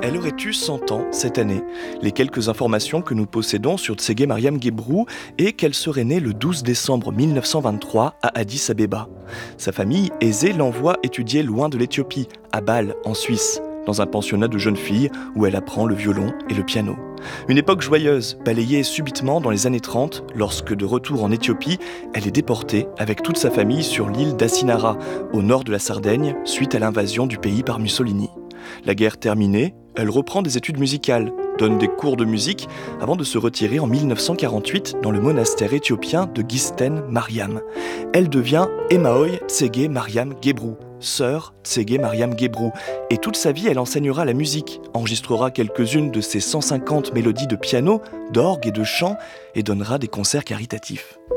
Elle aurait eu 100 ans cette année. Les quelques informations que nous possédons sur Tsege Mariam Gebru est qu'elle serait née le 12 décembre 1923 à Addis Abeba. Sa famille aisée l'envoie étudier loin de l'Éthiopie, à Bâle, en Suisse, dans un pensionnat de jeunes filles où elle apprend le violon et le piano. Une époque joyeuse, balayée subitement dans les années 30, lorsque de retour en Éthiopie, elle est déportée avec toute sa famille sur l'île d'Assinara, au nord de la Sardaigne, suite à l'invasion du pays par Mussolini. La guerre terminée, elle reprend des études musicales, donne des cours de musique avant de se retirer en 1948 dans le monastère éthiopien de Gisten Mariam. Elle devient Emaoy Tsege Mariam Gebru, sœur Tsege Mariam Gebru, et toute sa vie elle enseignera la musique, enregistrera quelques-unes de ses 150 mélodies de piano, d'orgue et de chant et donnera des concerts caritatifs.